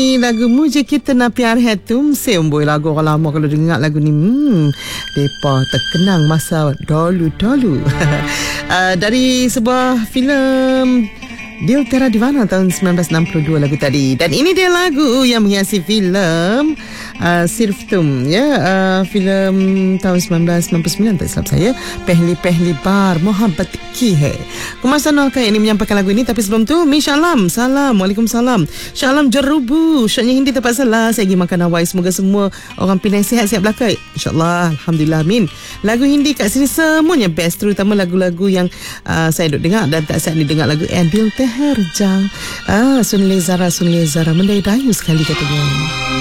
Lagu Mujhe Kitna Pyar Hai Tumse. Boy, lagu orang lama kalau dengar lagu ni, depa terkenang masa dulu-dulu. Dari sebuah filem Dil Tera Divana tahun 1962 lagu tadi. Dan ini dia lagu yang menghiasi filem Sirf Tum, ya, filem tahun 1999 tak silap saya, Pehli Bar Mohabbat Ki Hai. Kumasan Nokai ini menyampaikan lagu ini, tapi sebelum tu Mishalam, salam, waalaikumsalam. Syalam Jerubu, syaknya Hindi tepat salah. Saya pergi makan Hawaii. Semoga semua orang Penang sihat-sihat belakang, InsyaAllah, Alhamdulillah, amin. Lagu Hindi kat sini semuanya best, terutama lagu-lagu yang saya duk dengar dan tak saya ni dengar lagu Dil Teherja. Sunle Zara Mendai dayu sekali katanya.